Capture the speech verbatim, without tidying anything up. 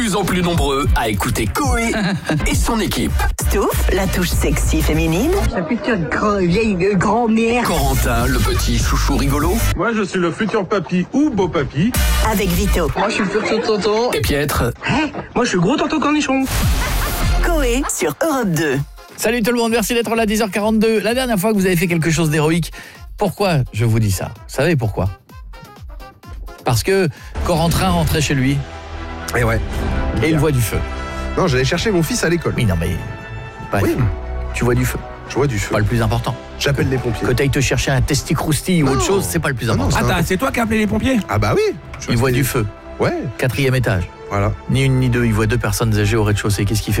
Plus en plus nombreux à écouter Coé et son équipe. Stouff, la touche sexy féminine. Ça putain de grand, vieille de grand-mère. Corentin, le petit chouchou rigolo. Moi, je suis le futur papy ou beau papy. Avec Vito. Moi, je suis le futur tonton. Et Pietre. Hein? Moi, je suis le gros tonton cornichon. Coé sur Europe deux. Salut tout le monde, merci d'être là à dix heures quarante-deux. La dernière fois que vous avez fait quelque chose d'héroïque, pourquoi je vous dis ça? Vous savez pourquoi? Parce que Corentin rentrait chez lui Et ouais. et il voit du feu. Non, j'allais chercher mon fils à l'école. Oui, non mais... Bref, Oui. tu vois du feu, Je vois du feu. pas le plus important. J'appelle les pompiers. Que t'ailles te chercher un testi-crousti ou Non. autre chose, c'est pas le plus Non, non, important. c'est Attends, c'est toi qui as appelé les pompiers? Ah bah oui. Je Il voit fais- du feu, Ouais, quatrième étage. voilà. Ni une ni deux, il voit deux personnes âgées au rez-de-chaussée. Qu'est-ce qu'il fait?